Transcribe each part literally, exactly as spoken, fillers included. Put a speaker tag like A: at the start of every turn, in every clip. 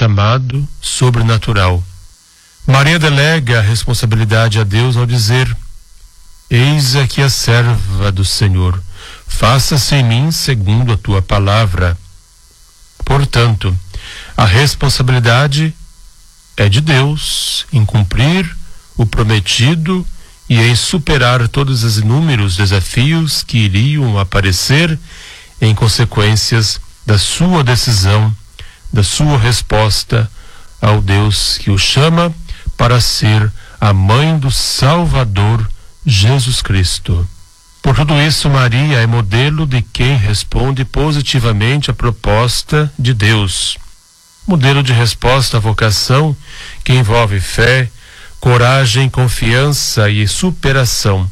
A: chamado sobrenatural. Maria delega a responsabilidade a Deus ao dizer: eis aqui a serva do Senhor, faça-se em mim segundo a tua palavra. Portanto, a responsabilidade é de Deus em cumprir o prometido e em superar todos os inúmeros desafios que iriam aparecer em consequências da sua decisão, da sua resposta ao Deus que o chama para ser a mãe do Salvador Jesus Cristo. Por tudo isso, Maria é modelo de quem responde positivamente à proposta de Deus. Modelo de resposta à vocação que envolve fé, coragem, confiança e superação.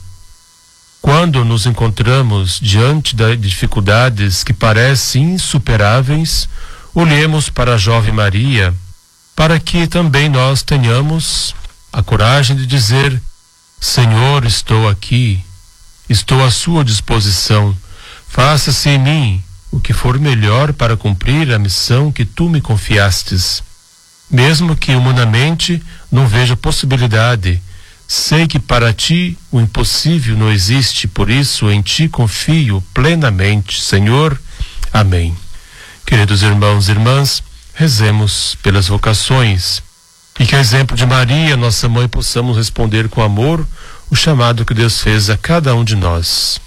A: Quando nos encontramos diante de dificuldades que parecem insuperáveis, olhemos para a jovem Maria, para que também nós tenhamos a coragem de dizer: Senhor, estou aqui, estou à sua disposição, faça-se em mim o que for melhor para cumprir a missão que tu me confiastes. Mesmo que humanamente não veja possibilidade, sei que para ti o impossível não existe, por isso em ti confio plenamente, Senhor. Amém. Queridos irmãos e irmãs, rezemos pelas vocações e que, a exemplo de Maria, nossa mãe, possamos responder com amor o chamado que Deus fez a cada um de nós.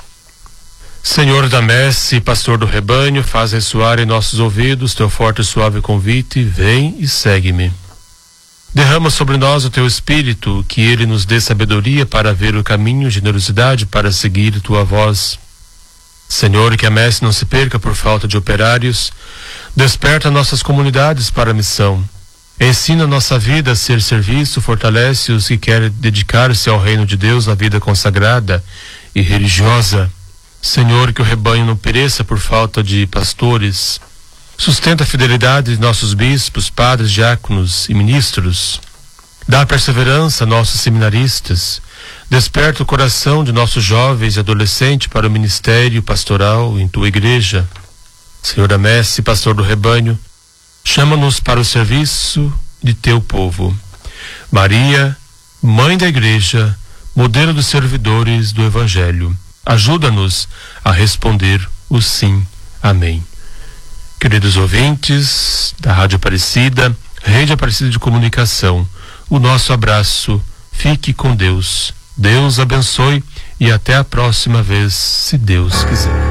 A: Senhor da messe, pastor do rebanho, faz ressoar em nossos ouvidos teu forte e suave convite: vem e segue-me. Derrama sobre nós o teu Espírito, que ele nos dê sabedoria para ver o caminho, generosidade para seguir tua voz. Senhor, que a messe não se perca por falta de operários, desperta nossas comunidades para a missão. Ensina nossa vida a ser serviço, fortalece os que querem dedicar-se ao reino de Deus na vida consagrada e religiosa. Senhor, que o rebanho não pereça por falta de pastores. Sustenta a fidelidade de nossos bispos, padres, diáconos e ministros. Dá perseverança a nossos seminaristas. Desperta o coração de nossos jovens e adolescentes para o ministério pastoral em tua igreja. Senhor da messe, pastor do rebanho, chama-nos para o serviço de teu povo. Maria, mãe da igreja, modelo dos servidores do Evangelho, ajuda-nos a responder o sim. Amém. Queridos ouvintes da Rádio Aparecida, Rede Aparecida de Comunicação, o nosso abraço. Fique com Deus. Deus abençoe e até a próxima vez, se Deus quiser.